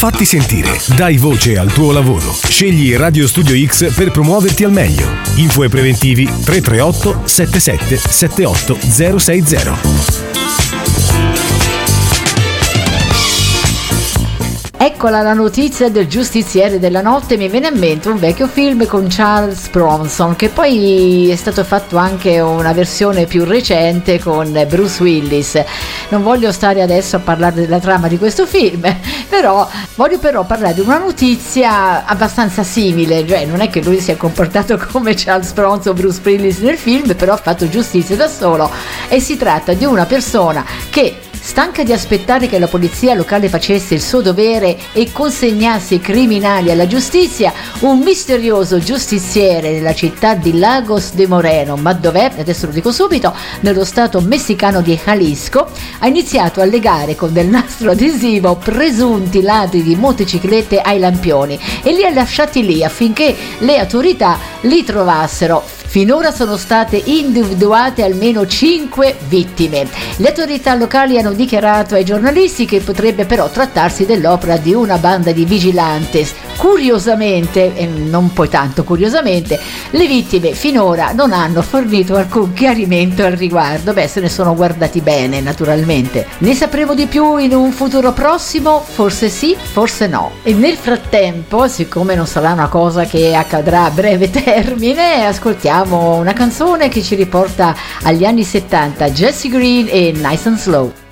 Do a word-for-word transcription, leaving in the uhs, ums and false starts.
Fatti sentire, dai voce al tuo lavoro. Scegli Radio Studio X per promuoverti al meglio. Info e preventivi tre tre otto sette sette sette otto zero sei zero. Eccola la notizia del giustiziere della notte. Mi viene in mente un vecchio film con Charles Bronson, che poi è stato fatto anche una versione più recente con Bruce Willis. Non voglio stare adesso a parlare della trama di questo film, però voglio però parlare di una notizia abbastanza simile, cioè non è che lui si è comportato come Charles Bronson o Bruce Willis nel film, però ha fatto giustizia da solo, e si tratta di una persona che, stanca di aspettare che la polizia locale facesse il suo dovere e consegnasse i criminali alla giustizia, un misterioso giustiziere nella città di Lagos de Moreno, ma dov'è? Adesso lo dico subito, nello stato messicano di Jalisco, ha iniziato a legare con del nastro adesivo presunti ladri di motociclette ai lampioni e li ha lasciati lì affinché le autorità li trovassero. Finora sono state individuate almeno cinque vittime. Le autorità locali hanno dichiarato ai giornalisti che potrebbe però trattarsi dell'opera di una banda di vigilantes. Curiosamente, e non poi tanto curiosamente, le vittime finora non hanno fornito alcun chiarimento al riguardo. Beh, se ne sono guardati bene, naturalmente. Ne sapremo di più in un futuro prossimo? Forse sì, forse no. E nel frattempo, siccome non sarà una cosa che accadrà a breve termine, ascoltiamo una canzone che ci riporta agli anni settanta, Jesse Green e Nice and Slow.